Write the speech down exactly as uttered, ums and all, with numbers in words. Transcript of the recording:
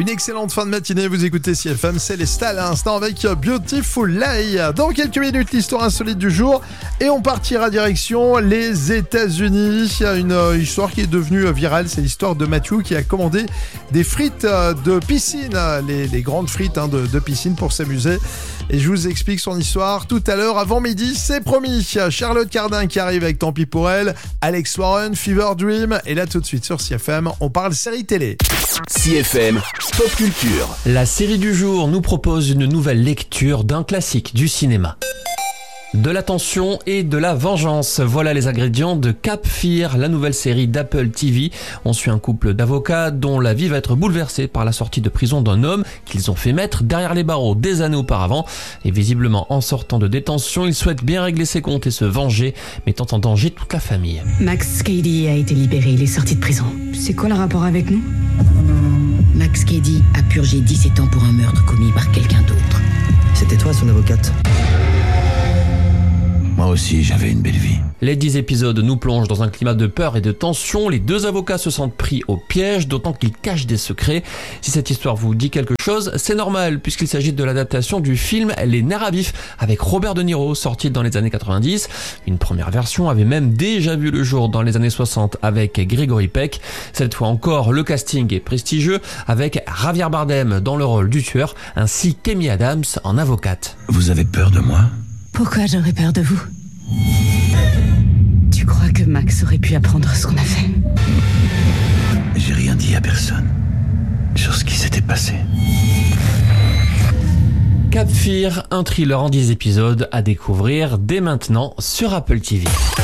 Une excellente fin de matinée, vous écoutez C F M, c'est les Stal à l'instant avec Beautiful Lie. Dans quelques minutes, l'histoire insolite du jour et on partira direction les États-Unis. Une histoire qui est devenue virale, c'est l'histoire de Matthew qui a commandé des frites de piscine, les, les grandes frites hein, de, de piscine pour s'amuser. Et je vous explique son histoire tout à l'heure avant midi, c'est promis. Charlotte Cardin qui arrive avec Tant pis pour elle, Alex Warren, Fever Dream et là tout de suite sur C F M, on parle série télé. C F M Pop Culture. La série du jour nous propose une nouvelle lecture d'un classique du cinéma. De la tension et de la vengeance, voilà les ingrédients de Cap Fear, la nouvelle série d'Apple T V. On suit un couple d'avocats dont la vie va être bouleversée par la sortie de prison d'un homme qu'ils ont fait mettre derrière les barreaux des années auparavant. Et visiblement, en sortant de détention, il souhaite bien régler ses comptes et se venger, mettant en danger toute la famille. Max Cady a été libéré, il est sorti de prison. C'est quoi le rapport avec nous ? Max Cady a purgé dix-sept ans pour un meurtre commis par quelqu'un d'autre. C'était toi son avocate. Moi aussi, j'avais une belle vie. Les dix épisodes nous plongent dans un climat de peur et de tension. Les deux avocats se sentent pris au piège, d'autant qu'ils cachent des secrets. Si cette histoire vous dit quelque chose, c'est normal, puisqu'il s'agit de l'adaptation du film Les Nerfs à vif, avec Robert De Niro, sorti dans les années quatre-vingt-dix. Une première version avait même déjà vu le jour dans les années soixante avec Gregory Peck. Cette fois encore, le casting est prestigieux, avec Javier Bardem dans le rôle du tueur, ainsi qu'Amy Adams en avocate. Vous avez peur de moi ? Pourquoi j'aurais peur de vous ? Tu crois que Max aurait pu apprendre ce qu'on a fait ? J'ai rien dit à personne sur ce qui s'était passé. Cap Fear, un thriller en dix épisodes à découvrir dès maintenant sur Apple T V.